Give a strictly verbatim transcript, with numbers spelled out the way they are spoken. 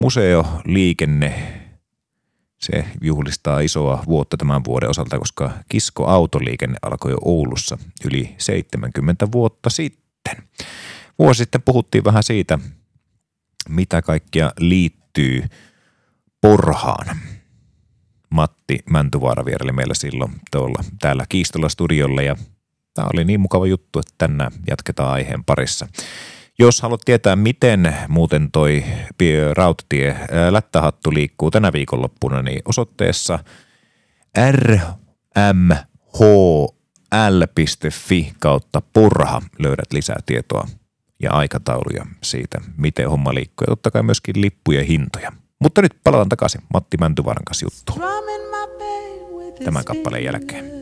Museoliikenne, se juhlistaa isoa vuotta tämän vuoden osalta, koska kiskoautoliikenne alkoi jo Oulussa yli seitsemänkymmentä vuotta sitten. Vuosi sitten puhuttiin vähän siitä, mitä kaikkea liittyy Porhaan. Matti Mäntyvaara vieraili meillä silloin tuolla täällä Kiistola studiolla ja tämä oli niin mukava juttu, että tänään jatketaan aiheen parissa. Jos haluat tietää, miten muuten toi rautatie Lättähattu liikkuu tänä viikonloppuna, niin osoitteessa r m h l piste f i kautta Porha löydät lisää tietoa ja aikatauluja siitä, miten homma liikkuu. Ja totta kai myöskin lippujen hintoja. Mutta nyt palataan takaisin Matti Mäntyvaaran kanssa juttuun tämän kappaleen jälkeen.